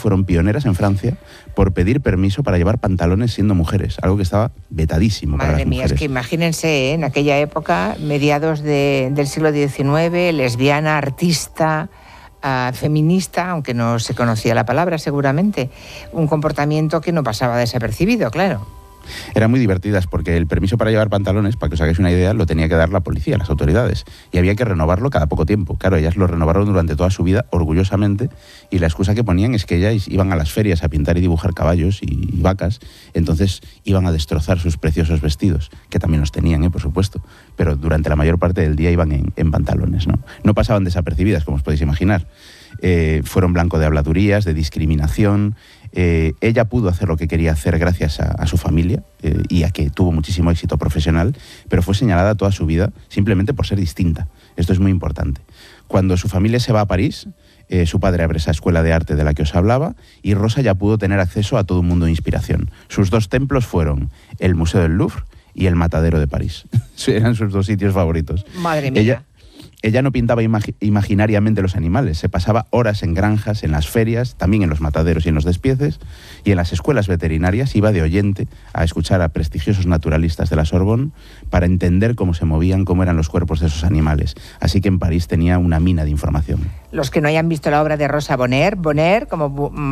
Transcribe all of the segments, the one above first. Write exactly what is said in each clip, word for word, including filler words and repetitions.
fueron pioneras en Francia por pedir permiso para llevar pantalones siendo mujeres, algo que estaba vetadísimo Madre para las mía, mujeres. es que imagínense, ¿eh? En aquella época, mediados de, del siglo diecinueve, lesbiana, artista, uh, feminista, aunque no se conocía la palabra seguramente, un comportamiento que no pasaba desapercibido, claro. Eran muy divertidas porque el permiso para llevar pantalones, para que os hagáis una idea, lo tenía que dar la policía, las autoridades. Y había que renovarlo cada poco tiempo. Claro, ellas lo renovaron durante toda su vida, orgullosamente, y la excusa que ponían es que ellas iban a las ferias a pintar y dibujar caballos y, y vacas, entonces iban a destrozar sus preciosos vestidos, que también los tenían, ¿eh? Por supuesto, pero durante la mayor parte del día iban en, en pantalones, ¿no? No pasaban desapercibidas, como os podéis imaginar. Eh, fueron blanco de habladurías, de discriminación. Eh, ella pudo hacer lo que quería hacer gracias a, a su familia eh, y a que tuvo muchísimo éxito profesional, pero fue señalada toda su vida simplemente por ser distinta. Esto es muy importante. Cuando su familia se va a París, eh, su padre abre esa escuela de arte de la que os hablaba y Rosa ya pudo tener acceso a todo un mundo de inspiración. Sus dos templos fueron el Museo del Louvre y el Matadero de París. Eran sus dos sitios favoritos. Madre mía. Ella, Ella no pintaba imagi- imaginariamente los animales, se pasaba horas en granjas, en las ferias, también en los mataderos y en los despieces, y en las escuelas veterinarias iba de oyente a escuchar a prestigiosos naturalistas de la Sorbonne para entender cómo se movían, cómo eran los cuerpos de esos animales. Así que en París tenía una mina de información. Los que no hayan visto la obra de Rosa Bonheur, Bonheur como...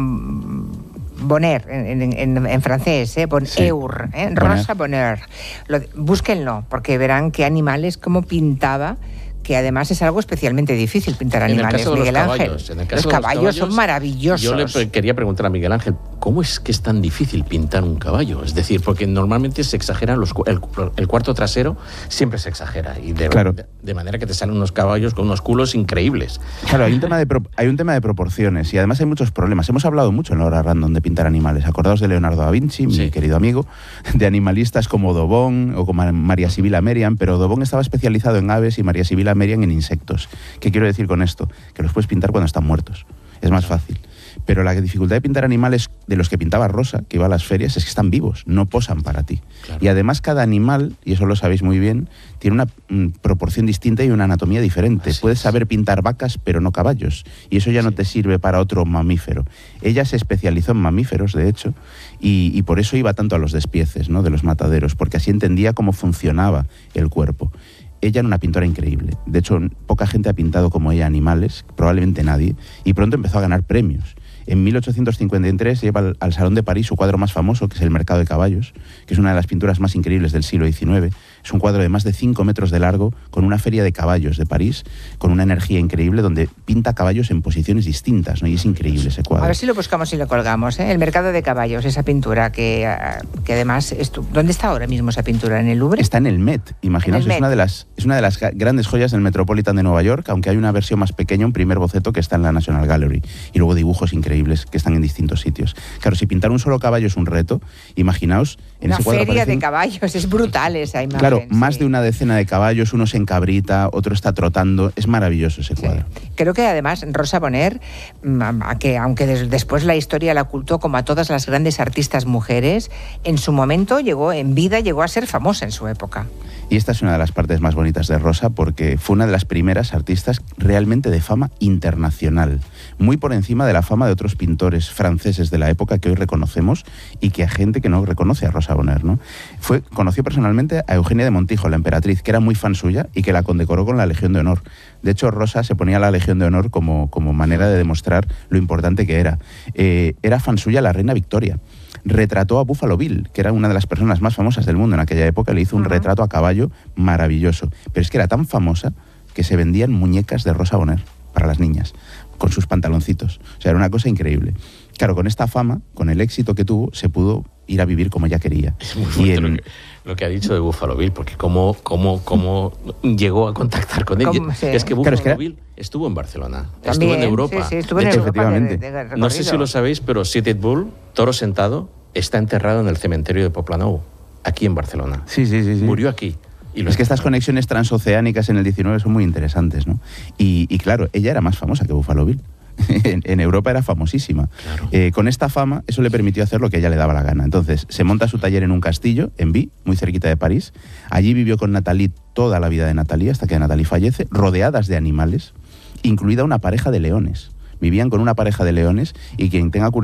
Mm, Bonheur, en, en, en francés, ¿eh? Bonheur, sí. ¿eh? Rosa Bonheur. Lo, búsquenlo, porque verán qué animales, cómo pintaba, que además es algo especialmente difícil pintar animales, Miguel Ángel. Los caballos, caballos son maravillosos. Yo le pre- quería preguntar a Miguel Ángel, ¿cómo es que es tan difícil pintar un caballo? Es decir, porque normalmente se exageran los el, el cuarto trasero, siempre se exagera, y de, claro. de, de manera que te salen unos caballos con unos culos increíbles. Claro, hay un tema de pro, hay un tema de proporciones y además hay muchos problemas. Hemos hablado mucho en la hora random de pintar animales. Acordaos de Leonardo da Vinci, mi sí. querido amigo, de animalistas como Daubon o como María Sibila Merian, pero Daubon estaba especializado en aves y María Sibila Merian en insectos. ¿Qué quiero decir con esto? Que los puedes pintar cuando están muertos. Es más fácil. Pero la dificultad de pintar animales de los que pintaba Rosa, que iba a las ferias, es que están vivos, no posan para ti. Claro. Y además cada animal, y eso lo sabéis muy bien, tiene una mm, proporción distinta y una anatomía diferente. Así Puedes es. saber pintar vacas, pero no caballos. Y eso ya sí. no te sirve para otro mamífero. Ella se especializó en mamíferos, de hecho, y, y por eso iba tanto a los despieces, ¿no?, de los mataderos, porque así entendía cómo funcionaba el cuerpo. Ella era una pintora increíble. De hecho, poca gente ha pintado como ella animales, probablemente nadie, y pronto empezó a ganar premios. En mil ochocientos cincuenta y tres lleva al, al Salón de París su cuadro más famoso, que es El Mercado de Caballos, que es una de las pinturas más increíbles del siglo diecinueve. Es un cuadro de más de cinco metros de largo, con una feria de caballos de París, con una energía increíble, donde pinta caballos en posiciones distintas, ¿no? Y es increíble ese cuadro. A ver si lo buscamos y lo colgamos, ¿eh? El Mercado de Caballos, esa pintura que, que además... Es tu... ¿Dónde está ahora mismo esa pintura? ¿En el Louvre? Está en el Met, imaginaos, es una de las es una de las grandes joyas del Metropolitan de Nueva York, aunque hay una versión más pequeña, un primer boceto que está en la National Gallery, y luego dibujos increíbles que están en distintos sitios. Claro, si pintar un solo caballo es un reto, imaginaos... En una ese cuadro feria aparecen, de caballos, es brutal esa imagen. Claro, sí. más de una decena de caballos, uno se encabrita, otro está trotando, es maravilloso ese cuadro. Sí. Creo que además Rosa Bonheur, que aunque des, después la historia la ocultó como a todas las grandes artistas mujeres, en su momento llegó, en vida llegó a ser famosa en su época. Y esta es una de las partes más bonitas de Rosa, porque fue una de las primeras artistas realmente de fama internacional, muy por encima de la fama de otros pintores franceses de la época que hoy reconocemos y que a gente que no reconoce a Rosa Bonheur, ¿no? Fue, conoció personalmente a Eugenia de Montijo, la emperatriz, que era muy fan suya y que la condecoró con la Legión de Honor. De hecho, Rosa se ponía la Legión de Honor como, como manera de demostrar lo importante que era. Eh, era fan suya la reina Victoria. Retrató a Buffalo Bill, que era una de las personas más famosas del mundo en aquella época, le hizo un uh-huh. retrato a caballo maravilloso. Pero es que era tan famosa que se vendían muñecas de Rosa Bonheur para las niñas, con sus pantaloncitos. O sea, era una cosa increíble. Claro, con esta fama, con el éxito que tuvo, se pudo ir a vivir como ella quería. Es muy fuerte y en... lo, que, lo que ha dicho de Buffalo Bill, porque cómo, cómo, cómo llegó a contactar con ella. Sí. Es que Buffalo claro, es que Bill estuvo en Barcelona, también, estuvo en Europa. Sí, sí, estuvo en Europa, efectivamente. De, de no sé si lo sabéis, pero Seated Bull, toro sentado, está enterrado en el cementerio de Poblenou, aquí en Barcelona. Sí, sí, sí. sí. Murió aquí. Y lo es que estas conexiones transoceánicas en el diecinueve son muy interesantes, ¿no? Y, y claro, ella era más famosa que Buffalo Bill. en, en Europa era famosísima. Claro. Eh, con esta fama, eso le permitió hacer lo que a ella le daba la gana. Entonces, se monta su taller en un castillo, en Vie, muy cerquita de París. Allí vivió con Nathalie toda la vida de Nathalie, hasta que Nathalie fallece, rodeadas de animales, incluida una pareja de leones. Vivían con una pareja de leones y quien tenga curiosidad